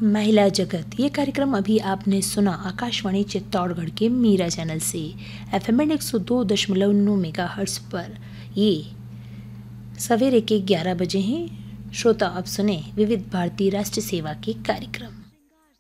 महिला जगत। ये कार्यक्रम अभी आपने सुना आकाशवाणी चित्तौड़गढ़ के मीरा चैनल से FM 102.9 मेगाहर्ट्ज पर। ये सवेरे के 11 बजे हैं। श्रोता अब सुने विविध भारती राष्ट्र सेवा के कार्यक्रम।